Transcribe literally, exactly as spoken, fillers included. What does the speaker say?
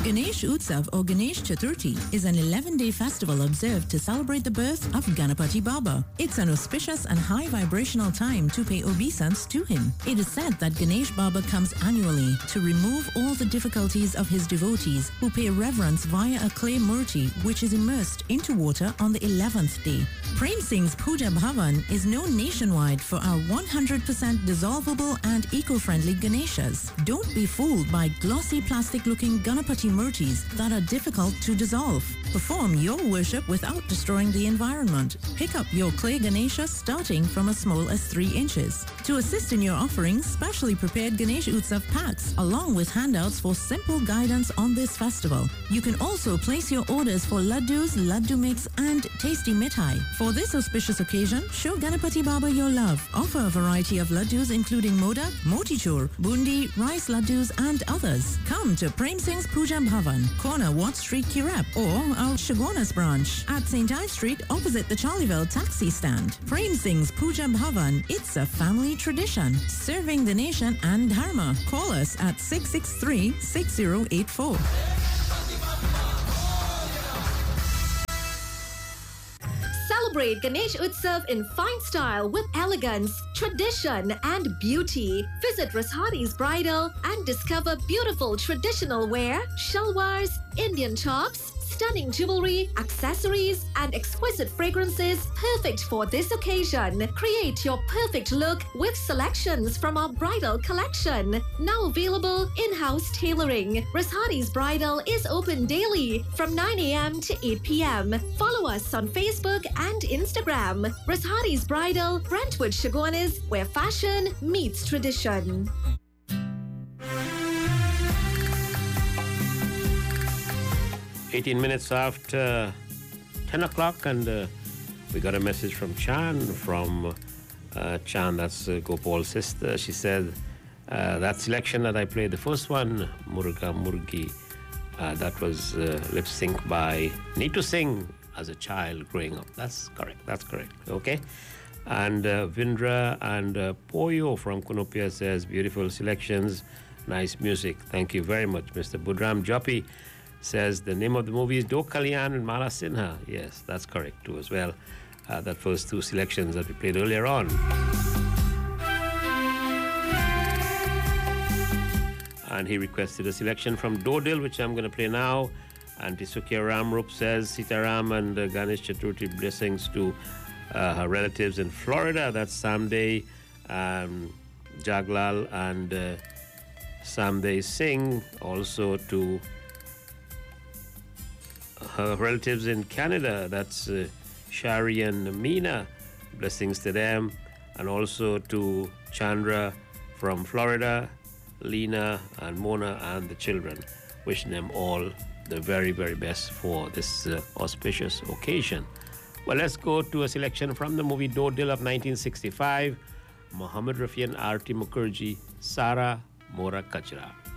Ganesh Utsav or Ganesh Chaturthi is an eleven-day festival observed to celebrate the birth of Ganapati Baba. It's an auspicious and high vibrational time to pay obeisance to him. It is said that Ganesh Baba comes annually to remove all the difficulties of his devotees who pay reverence via a clay murti which is immersed into water on the eleventh day. Prem Singh's Puja Bhavan is known nationwide for our one hundred percent dissolvable and eco-friendly Ganeshas. Don't be fooled by glossy plastic-looking Ganapati murtis that are difficult to dissolve. Perform your worship without destroying the environment. Pick up your clay Ganesha starting from as small as three inches. To assist in your offerings, specially prepared Ganesh Utsav packs along with handouts for simple guidance on this festival. You can also place your orders for laddus, laddu mix and tasty mithai. For this auspicious occasion, show Ganapati Baba your love. Offer a variety of laddus including modak, motichur, bundi, rice laddus and others. Come to Prem Singh's Puja Bhavan, corner Watt Street, Kirap, or our Shagonas branch at Saint Ives Street opposite the Charleville taxi stand. Prem Singh's Puja Bhavan, it's a family tradition, serving the nation and dharma. Call us at six six three, six zero eight four. Celebrate Ganesh Utsav in fine style with elegance, tradition and beauty. Visit Rashadi's Bridal and discover beautiful traditional wear, shalwars, Indian tops, stunning jewelry, accessories and exquisite fragrances perfect for this occasion. Create your perfect look with selections from our bridal collection. Now available in-house tailoring. Rashadi's Bridal is open daily from nine a.m. to eight p.m. Follow us on Facebook and Instagram. Rashadi's Bridal, Brentwood Shagonas, where fashion meets tradition. eighteen minutes after ten o'clock, and uh, we got a message from Chan, from uh, Chan, that's uh, Gopal's sister. She said, uh, that selection that I played, the first one, Murga Murgi, uh, that was uh, lip sync by Neetu Singh as a child growing up. That's correct, that's correct, okay? And uh, Vindra and uh, Poyo from Kunopia says, beautiful selections, nice music. Thank you very much, Mister Budram Jopi. Says the name of the movie is Do Kalyan and Mala Sinha. Yes, that's correct too as well. Uh, that first two selections that we played earlier on. And he requested a selection from Dodil, which I'm going to play now. And Tisukia Ramrup says Sitaram and uh, Ganesh Chaturthi blessings to uh, her relatives in Florida. That's Samday, um, Jaglal and uh, Samday Singh. Also to her relatives in Canada, that's uh, Shari and Meena, blessings to them, and also to Chandra from Florida, Lena and Mona and the children, wishing them all the very, very best for this uh, auspicious occasion. Well, let's go to a selection from the movie Do Dil of nineteen sixty-five, Muhammad Rafi and Arti Mukherjee, Sara Mora Kachra.